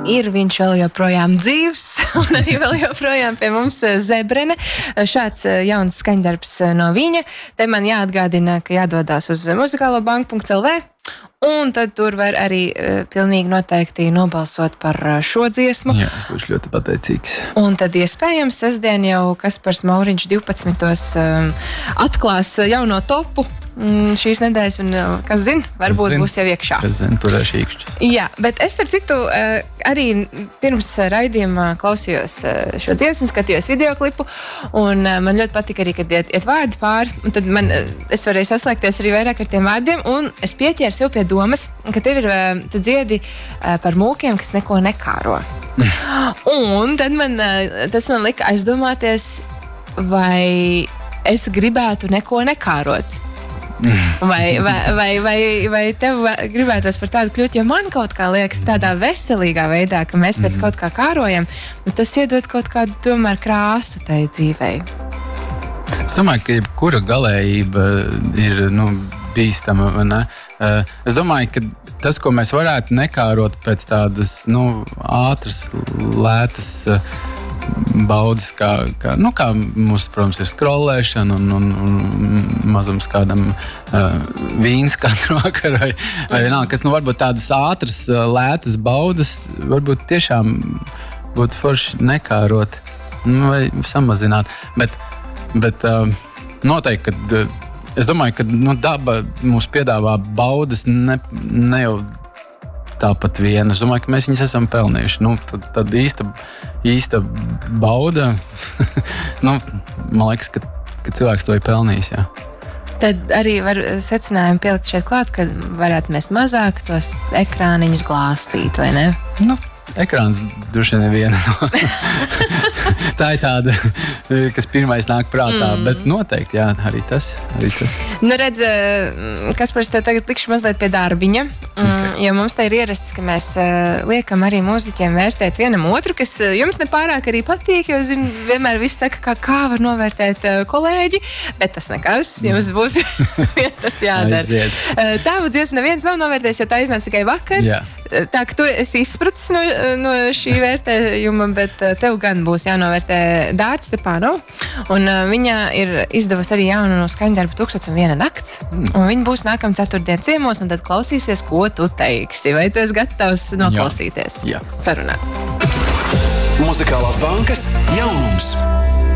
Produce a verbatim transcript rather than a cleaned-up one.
ir viņš vēl joprojām dzīvs, un arī vēl joprojām pie mums Zebrene. Šāds jauns skaņdarbs no viņa. Te man jāatgādina, ka jādodās uz muzikālo banku punkts el vē. Un tad tur var arī uh, pilnīgi noteikti nobalsot par uh, šo dziesmu. Jā, es būšu ļoti pateicīgs. Un tad iespējams sestdien jau Kaspars Mauriņš divpadsmitos um, atklās jauno topu mm, šīs nedēļas, un uh, kas zina, varbūt zin, būs jau iekšā. Kas zina, turēšu īkšķus. Jā, bet es starp citu uh, arī pirms raidījuma klausījos uh, šo dziesmu, skatījos videoklipu, un uh, man ļoti patika arī, kad iet, iet vārdi pāri, un tad man, uh, es varēju saslēgties arī vairāk ar tiem vārdiem, un es pieķēru sev pie domas, ka tev ir, tu dziedi par mūkiem, kas neko nekāro. Un tad man, tas man lika aizdomāties, vai es gribētu neko nekārot. Vai, vai, vai, vai, vai tev gribētos par tādu kļūt, jo man kaut kā liekas tādā veselīgā veidā, ka mēs pēc kaut kā kārojam, tas iedod kaut kādu tomēr krāsu tai dzīvei. Es domāju, ka jebkura galējība ir, nu, bīstama, vai ne? Es domāju, ka tas, ko mēs varētu nekārot pēc tādas, nu, ātras, lētas baudas, kā, kā, nu, kā mums, protams, ir scrollēšana un, un, un mazums kādam uh, vīns katru vakaru, vai, vai vienalga, kas, nu, varbūt tādas ātras, lētas baudas, varbūt tiešām būtu forši nekārot, nu, vai samazināt, bet, bet uh, noteikti, kad uh, es domāju, ka nu, daba mums piedāvā baudas ne, ne jau tāpat viena. Es domāju, ka mēs viņas esam pelnījuši. Nu, tad, tad īsta, īsta bauda, nu, man liekas, ka, ka cilvēks to ir pelnījis, jā. Tad arī var secinājumu pielikt šeit klāt, ka varētu mēs mazāk tos ekrāniņus glāstīt, vai ne? Nu, ekrāns droši vien viena no. Tā ir tāda, kas pirmais nāk prātā, mm. bet noteikti, jā, arī tas. Arī tas. Nu, redz, Kaspars, tev tagad likšu mazliet pie darbiņa, okay. Jo mums te ir ierasts, ka mēs liekam arī mūziķiem vērtēt vienam otru, kas jums nepārāk arī patīk, jo, zinu, vienmēr viss saka, kā, kā var novērtēt kolēģi, bet tas nekas, jums būs tas jādara. Aiziet. Tavu dziesmu neviens nav novērtējis, jo tā iznāca tikai vakar. Jā. Tā, ka tu esi izpratis no, no šī vērtējuma, bet tev gan būs jānovērtē Dārta Stepānova, un viņa ir izdevusi arī jaunu no skaņdarbu tūkstoš un viena nakts, mm. un viņa būs nākamā ceturtdien ciemos, un tad klausīsies, ko tu teiksi. Vai tu esi gatavs noklausīties? Jā. Jā. Sarunāts. Muzikālās bankas jaunums.